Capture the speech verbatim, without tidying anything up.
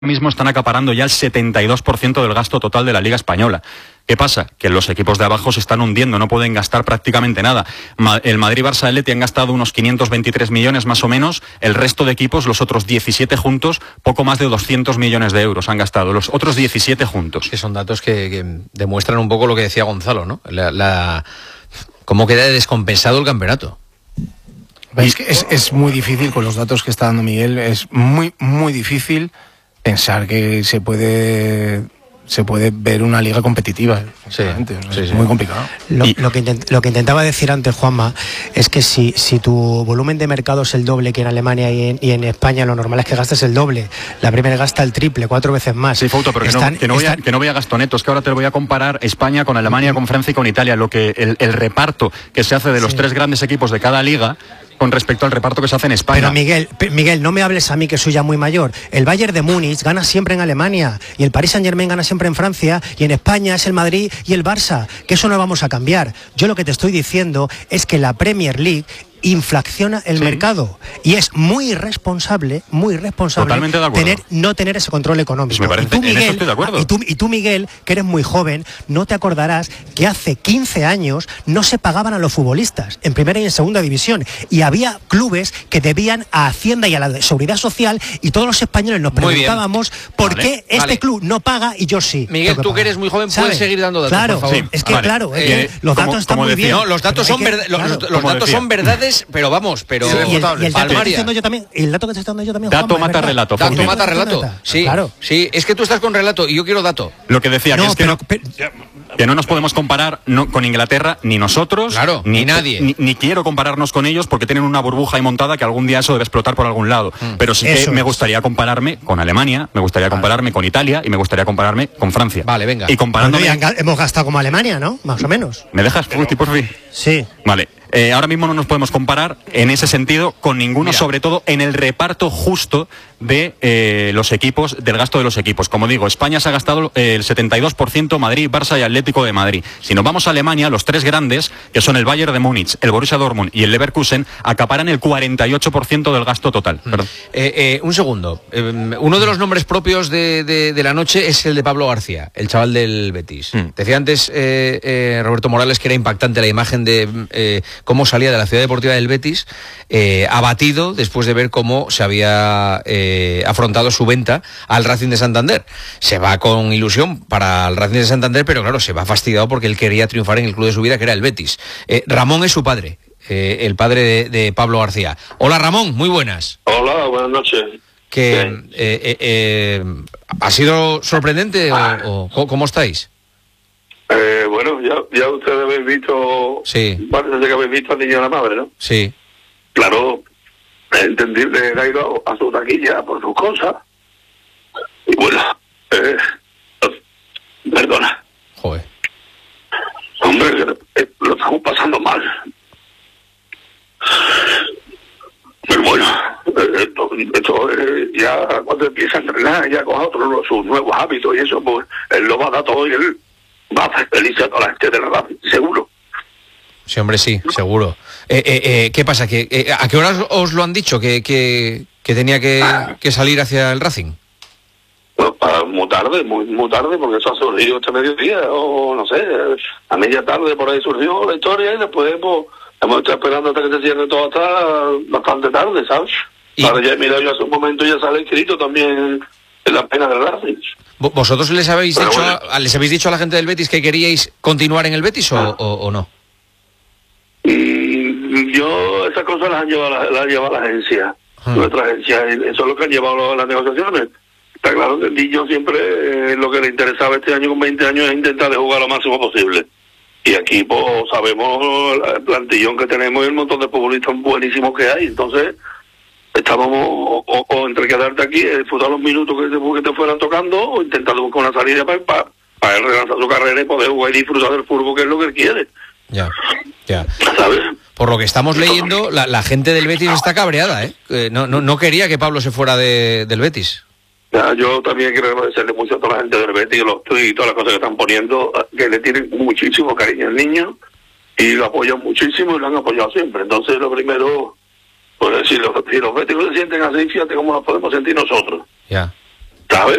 mismo están acaparando ya el setenta y dos por ciento del gasto total de la Liga Española. ¿Qué pasa? Que los equipos de abajo se están hundiendo, no pueden gastar prácticamente nada. Ma- el Madrid, Barça, Atleti han gastado unos quinientos veintitrés millones más o menos, el resto de equipos, los otros diecisiete juntos, poco más de doscientos millones de euros han gastado, los otros diecisiete juntos. Que son datos que, que demuestran un poco lo que decía Gonzalo, ¿no? La, la, cómo queda descompensado el campeonato. Es, que es, es muy difícil, con los datos que está dando Miguel, es muy, muy difícil pensar que se puede se puede ver una liga competitiva. Sí, o sea, sí, es sí. muy complicado. Lo, Y- lo, que intent- lo que intentaba decir antes, Juanma, es que si, si tu volumen de mercado es el doble que en Alemania y en, y en España, lo normal es que gastes el doble. La primera gasta el triple, cuatro veces más. Sí, Fauto, pero que, Están- no, que, no voy a, están- que no voy a gasto neto, es que ahora te lo voy a comparar España con Alemania, con Francia y con Italia, lo que el, el reparto que se hace de los Sí. tres grandes equipos de cada liga con respecto al reparto que se hace en España. Pero Miguel, P- Miguel, no me hables a mí que soy ya muy mayor. El Bayern de Múnich gana siempre en Alemania y el Paris Saint-Germain gana siempre en Francia y en España es el Madrid y el Barça, que eso no lo vamos a cambiar. Yo lo que te estoy diciendo es que la Premier League inflaciona el Sí. mercado y es muy irresponsable, muy irresponsable Totalmente de acuerdo. tener no tener ese control económico. Pues me parece- y tú, en eso Miguel, estoy de acuerdo. y tú, y tú, Miguel, que eres muy joven, no te acordarás que hace quince años no se pagaban a los futbolistas en primera y en segunda división y había clubes que debían a Hacienda y a la Seguridad Social y todos los españoles nos Muy bien. preguntábamos por Vale, qué este vale. club no paga y yo sí. Miguel, tengo tú que pagar. eres muy joven, ¿Sabes? puedes seguir dando datos, Claro, por favor. sí, es que Vale. claro, es Eh, que los como- datos están como muy decía- bien. No, los datos pero son hay que- verda- los, claro. los Como datos decía. son verdades, pero vamos, pero Sí, y el, y el dato que te estoy palmaria. diciendo yo también, el dato que te estoy dando yo también, Dato Juanma, es mata verdad. relato, Dato Fausto. mata relato. Nota. Sí, Claro. sí, es que tú estás con relato y yo quiero dato. Lo que decía, que No, es que pero- no, pero- que no nos podemos comparar no, con Inglaterra, ni nosotros, Claro, ni nadie. Ni, ni quiero compararnos con ellos porque tienen una burbuja ahí montada que algún día eso debe explotar por algún lado. Pero sí que Eso me es. gustaría compararme con Alemania, me gustaría compararme con Italia y me gustaría compararme con Francia. Vale, venga. Y Bueno, comparándome... y han ga- hemos gastado como Alemania, ¿no? Más o menos. ¿Me dejas, Fusti, por fin? Sí. Vale. Eh, ahora mismo no nos podemos comparar en ese sentido con ninguno, Mira. sobre todo en el reparto justo de eh, los equipos, del gasto de los equipos. Como digo, España se ha gastado eh, el setenta y dos por ciento, Madrid, Barça y Atlético de Madrid. Si nos vamos a Alemania, los tres grandes, que son el Bayern de Múnich, el Borussia Dortmund y el Leverkusen, acaparan el cuarenta y ocho por ciento del gasto total. Perdón. Eh, eh, un segundo. Eh, uno de los nombres propios de, de- de la noche es el de Pablo García, el chaval del Betis. Mm. Decía antes eh, eh, Roberto Morales que era impactante la imagen de eh, cómo salía de la ciudad deportiva del Betis, eh, abatido después de ver cómo se había eh, afrontado su venta al Racing de Santander. Se va con ilusión para el Racing de Santander, pero claro, se va fastidiado porque él quería triunfar en el club de su vida, que era el Betis. Eh, Ramón es su padre. eh, el padre de, de Pablo García. Hola Ramón, muy buenas. Hola, buenas noches. Que Bien. eh, eh, eh, ¿ha sido sorprendente o, o co- cómo estáis? Eh, bueno, ya, ya ustedes habéis visto, Sí. parece que habéis visto al niño de la madre, ¿no? Sí. Claro, es entendible que ha ido a su taquilla por sus cosas. Y bueno, eh, perdona, Joder. hombre, eh, lo estamos pasando mal. Pero bueno, eh, esto, esto eh, ya cuando empieza a entrenar, ya con otros sus nuevos hábitos y eso, pues él lo va a dar todo y él va a hacer feliz a toda la gente del Racing, seguro. Sí, hombre, sí, seguro. Eh, eh, eh, ¿Qué pasa? ¿Que, eh, ¿A qué horas os lo han dicho que, que, que tenía que, que salir hacia el Racing? Bueno, para, muy tarde, muy, muy tarde, porque eso ha surgido este mediodía, o no sé, a media tarde por ahí surgió la historia y después pues, hemos estado esperando hasta que se cierre todo hasta bastante tarde, ¿sabes? Y- Ahora ya he mirado yo hace un momento ya sale escrito también en la pena del Racing. ¿Vo- ¿Vosotros les habéis, Pero dicho bueno. a, les habéis dicho a la gente del Betis que queríais continuar en el Betis o, o- o no? Y yo esas cosas las han llevado la, las ha llevado la agencia, Hmm. nuestra agencia, y eso es lo que han llevado las negociaciones. Está claro que el niño siempre eh, lo que le interesaba este año con veinte años es intentar de jugar lo máximo posible. Y aquí pues sabemos el plantillón que tenemos y el montón de futbolistas buenísimos que hay, entonces estábamos o, o- o entre quedarte aquí, eh, disfrutar los minutos que te, que te fueran tocando o intentar buscar una salida para, para, para él relanzar su carrera y poder jugar y disfrutar del fútbol, que es lo que él quiere, Ya, ya. ¿sabes? Por lo que estamos leyendo, la, la gente del Betis está cabreada, ¿eh? Eh, no, no, no quería que Pablo se fuera de, del Betis. Ya, yo también quiero agradecerle mucho a toda la gente del Betis y los tweets y todas las cosas que están poniendo, que le tienen muchísimo cariño al niño y lo apoyan muchísimo y lo han apoyado siempre. Entonces, lo primero, pues si los, si los béticos se sienten así, fíjate cómo nos podemos sentir nosotros. Ya. ¿sabes?